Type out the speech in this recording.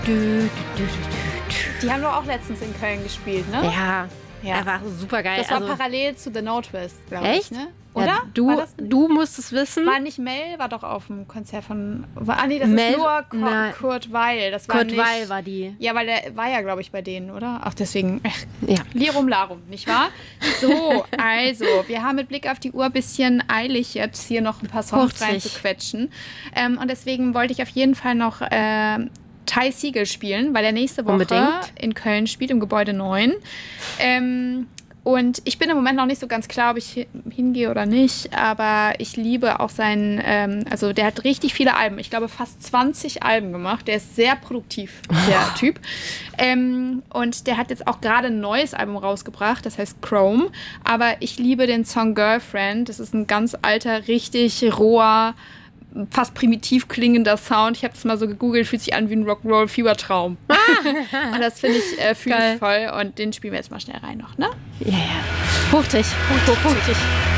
Die haben doch auch letztens in Köln gespielt, ne? Ja. War super geil. Das war parallel zu The No Twist, glaube ich. Echt? Ne? Oder? Ja, du musst es wissen. War nicht Mel, war doch auf dem Konzert von... nee, das Mel, ist nur Kurt Weil. Das war Kurt Weil war die. Ja, weil der war ja, glaube ich, bei denen, oder? Ach, deswegen... Ja. Lirum Larum, nicht wahr? So, also, wir haben mit Blick auf die Uhr ein bisschen eilig jetzt hier noch ein paar Songs reinzuquetschen. Und deswegen wollte ich auf jeden Fall noch... Ty Segall spielen, weil er nächste Woche in Köln spielt, im Gebäude 9. Und ich bin im Moment noch nicht so ganz klar, ob ich hingehe oder nicht, aber ich liebe auch seinen, also der hat richtig viele Alben, ich glaube fast 20 Alben gemacht, der ist sehr produktiv, der Typ. Und der hat jetzt auch gerade ein neues Album rausgebracht, das heißt Chrome, aber ich liebe den Song Girlfriend, das ist ein ganz alter, richtig roher, fast primitiv klingender Sound. Ich habe das mal so gegoogelt, fühlt sich an wie ein Rock'n'Roll-Fiebertraum. Und das finde ich, fühle ich voll. Und den spielen wir jetzt mal schnell rein noch, ne? Ja. Hochdich.